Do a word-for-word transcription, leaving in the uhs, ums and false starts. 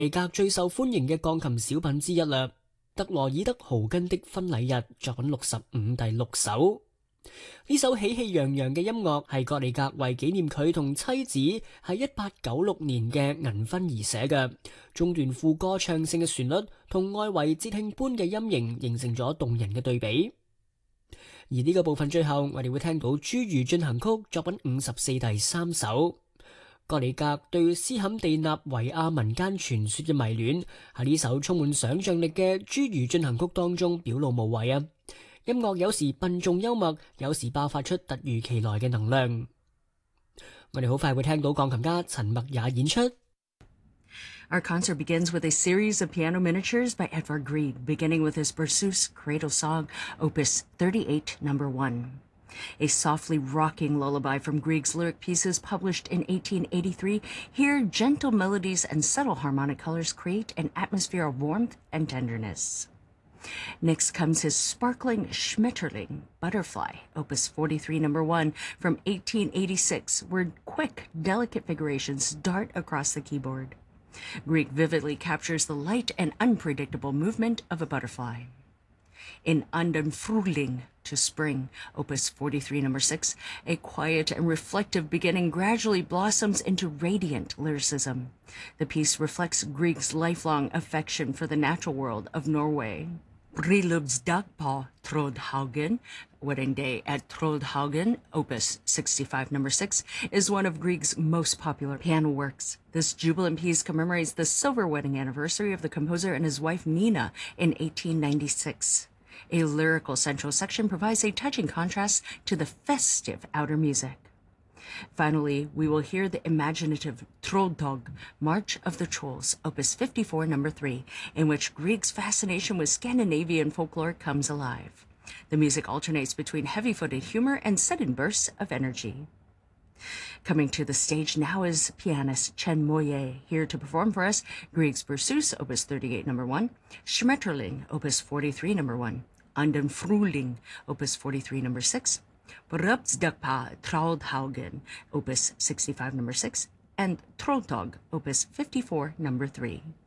尼格最受歡迎嘅鋼琴小品之一啦，特羅爾德豪根的婚禮日作品六十五第六首。呢首喜氣洋洋嘅音樂係葛尼格為紀念佢同妻子喺一八九六年嘅銀婚而寫嘅，中段副歌唱性嘅旋律同外圍節慶般嘅音型形成咗動人嘅對比。而呢個部分最後我哋會聽到侏儒進行曲作品五十四第三首。葛尼格對斯坎地納維亞民間傳說嘅迷戀喺呢首充滿想象力嘅侏儒進行曲當中表露無遺啊！音樂有時笨重幽默，有時爆發出突如其來嘅能量。我哋好快會聽到鋼琴家陳默也演出。 Our concert begins with a series of piano miniatures by Edvard Grieg, beginning with his Berceuse Cradle Song, Opus thirty-eight, number one. A softly rocking lullaby from Grieg's lyric pieces published in eighteen eighty-three, here gentle melodies and subtle harmonic colors create an atmosphere of warmth and tenderness. Next comes his sparkling Schmetterling, Butterfly, Opus forty-three, number one, from eighteen eighty-six, where quick, delicate figurations dart across the keyboard. Grieg vividly captures the light and unpredictable movement of a butterfly. In An den Frühling, to Spring, Opus forty-three, number six, a quiet and reflective beginning gradually blossoms into radiant lyricism. The piece reflects Grieg's lifelong affection for the natural world of Norway. Bryllupsdag på Trollhaugen, Wedding Day at Trollhaugen, Opus sixty-five, number six, is one of Grieg's most popular piano works. This jubilant piece commemorates the silver wedding anniversary of the composer and his wife Nina in eighteen ninety-six. A lyrical central section provides a touching contrast to the festive outer music. Finally, we will hear the imaginative Trolltog, March of the Trolls, Opus fifty-four, number three, in which Grieg's fascination with Scandinavian folklore comes alive. The music alternates between heavy-footed humor and sudden bursts of energy. Coming to the stage now is pianist Chen Moye, here to perform for us Grieg's Berceuse, Opus thirty-eight, number one, Schmetterling, Opus forty-three, number one, An den Frühling, Opus forty-three, number six, Bryllupsdag på Trollhaugen, Opus sixty-five, number six, and Trolltog, Opus fifty-four, number three.